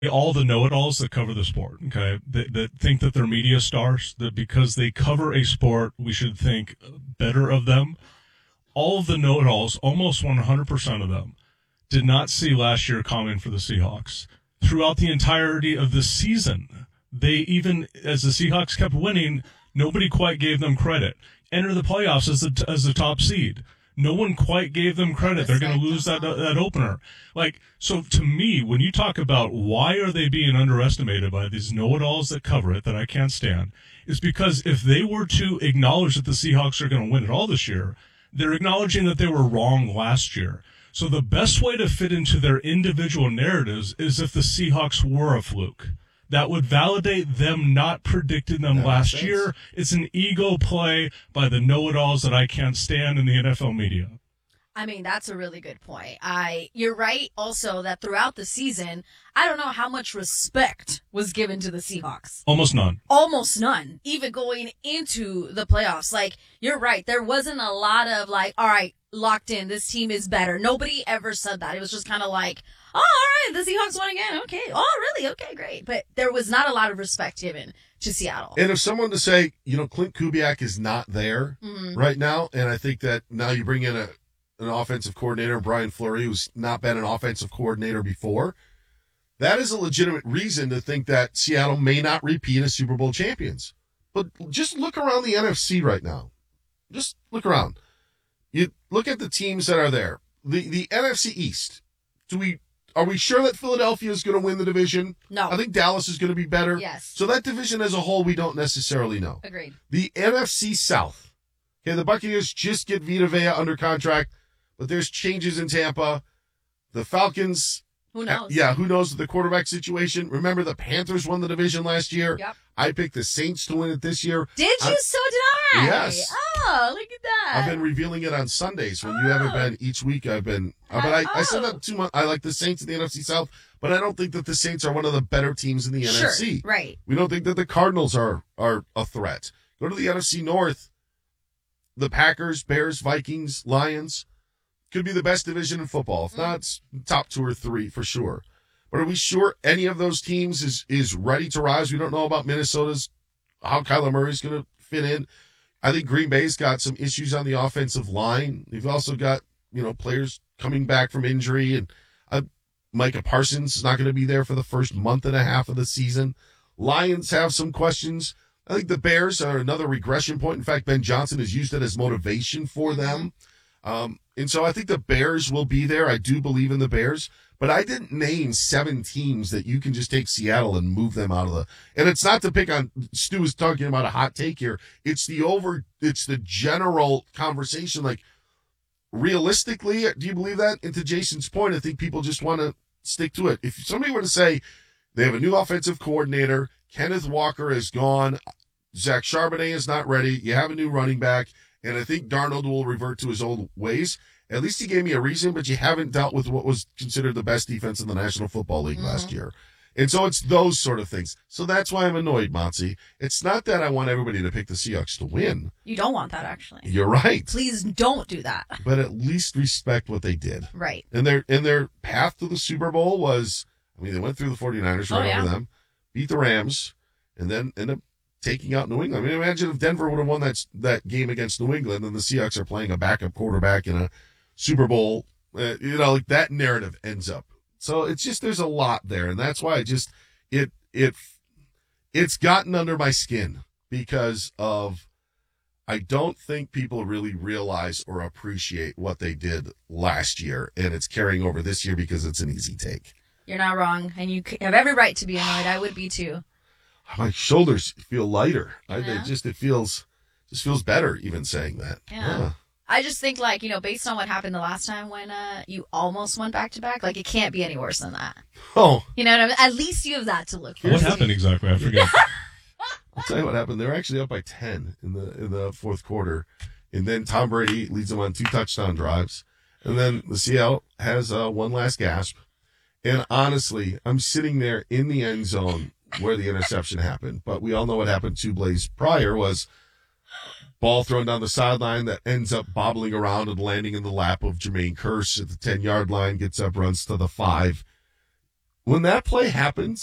all the know-it-alls that cover the sport, okay, that think that they're media stars, that because they cover a sport, we should think better of them. All of the know-it-alls, almost 100% of them, did not see last year coming for the Seahawks. Throughout the entirety of the season, they even, as the Seahawks kept winning, nobody quite gave them credit. Enter the playoffs as the top seed. No one quite gave them credit. They're going to lose that opener. So to me, when you talk about why are they being underestimated by these know-it-alls that cover it that I can't stand, is because if they were to acknowledge that the Seahawks are going to win it all this year, they're acknowledging that they were wrong last year. So the best way to fit into their individual narratives is if the Seahawks were a fluke. That would validate them not predicting them last year. It's an ego play by the know-it-alls that I can't stand in the NFL media. I mean, that's a really good point. You're right also that throughout the season, I don't know how much respect was given to the Seahawks. Almost none. Almost none. Even going into the playoffs. You're right. There wasn't a lot of all right, locked in, this team is better. Nobody ever said that. It was just kind of oh, all right, the Seahawks won again. Okay. Oh, really? Okay, great. But there was not a lot of respect given to Seattle. And if someone to say, Clint Kubiak is not there right now, and I think that now you bring in an offensive coordinator, Brian Fleury, who's not been an offensive coordinator before, that is a legitimate reason to think that Seattle may not repeat as Super Bowl champions. But just look around the NFC right now. Just look around. You look at the teams that are there. The NFC East. Are we sure that Philadelphia is going to win the division? No. I think Dallas is going to be better. Yes. So that division as a whole, we don't necessarily know. Agreed. The NFC South. Okay, the Buccaneers just get Vita Vea under contract, but there's changes in Tampa. The Falcons. Who knows? Yeah, who knows the quarterback situation. Remember, the Panthers won the division last year. Yep. I picked the Saints to win it this year. Did you? So did I. Yes. Oh, look at that. I've been revealing it on Sundays when you haven't been each week. I've been, but I said that 2 months. I like the Saints in the NFC South, but I don't think that the Saints are one of the better teams in the NFC. Right. We don't think that the Cardinals are a threat. Go to the NFC North. The Packers, Bears, Vikings, Lions could be the best division in football. If not, it's top 2 or 3 for sure. But are we sure any of those teams is ready to rise? We don't know about Minnesota's, how Kyler Murray's going to fit in. I think Green Bay's got some issues on the offensive line. They've also got, players coming back from injury. And Micah Parsons is not going to be there for the first month and a half of the season. Lions have some questions. I think the Bears are another regression point. In fact, Ben Johnson has used it as motivation for them. And so I think the Bears will be there. I do believe in the Bears. But I didn't name 7 teams that you can just take Seattle and move them out of the. And it's not to pick on. Stu is talking about a hot take here. It's the general conversation. Realistically, do you believe that? And to Jason's point, I think people just want to stick to it. If somebody were to say they have a new offensive coordinator, Kenneth Walker is gone, Zach Charbonnet is not ready, you have a new running back, and I think Darnold will revert to his old ways. At least he gave me a reason, but you haven't dealt with what was considered the best defense in the National Football League last year. And so it's those sort of things. So that's why I'm annoyed, Monty. It's not that I want everybody to pick the Seahawks to win. You don't want that, actually. You're right. Please don't do that. But at least respect what they did. Right. And their path to the Super Bowl was, they went through the 49ers right over them, beat the Rams, and then ended up taking out New England. Imagine if Denver would have won that game against New England and the Seahawks are playing a backup quarterback in a Super Bowl. That narrative ends up. So it's just, there's a lot there. And that's why it's gotten under my skin because I don't think people really realize or appreciate what they did last year. And it's carrying over this year because it's an easy take. You're not wrong. And you have every right to be annoyed. I would be too. My shoulders feel lighter. Yeah. It feels better even saying that. Yeah. I just think based on what happened the last time when you almost went back to back, it can't be any worse than that. Oh. You know what I mean? At least you have that to look for. What happened exactly? I forget. I'll tell you what happened. They're actually up by 10 in the fourth quarter. And then Tom Brady leads them on 2 touchdown drives. And then the Seattle has one last gasp. And honestly, I'm sitting there in the end zone where the interception happened. But we all know what happened 2 plays prior was ball thrown down the sideline that ends up bobbling around and landing in the lap of Jermaine Kearse at the 10-yard line, gets up, runs to the 5. when that play happens,